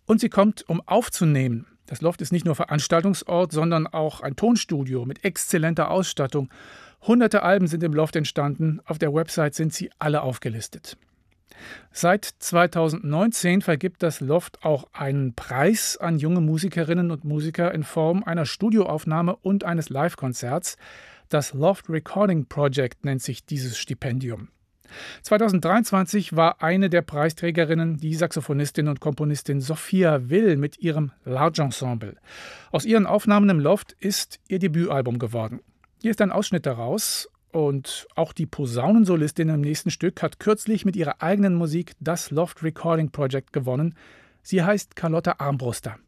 Und sie kommt, um aufzunehmen. Das Loft ist nicht nur Veranstaltungsort, sondern auch ein Tonstudio mit exzellenter Ausstattung. Hunderte Alben sind im Loft entstanden. Auf der Website sind sie alle aufgelistet. Seit 2019 vergibt das Loft auch einen Preis an junge Musikerinnen und Musiker in Form einer Studioaufnahme und eines Live-Konzerts. Das Loft Recording Project nennt sich dieses Stipendium. 2023 war eine der Preisträgerinnen die Saxophonistin und Komponistin Sophia Will mit ihrem Large Ensemble. Aus ihren Aufnahmen im Loft ist ihr Debütalbum geworden. Hier ist ein Ausschnitt daraus. Und auch die Posaunensolistin im nächsten Stück hat kürzlich mit ihrer eigenen Musik das Loft Recording Project gewonnen. Sie heißt Carlotta Armbruster.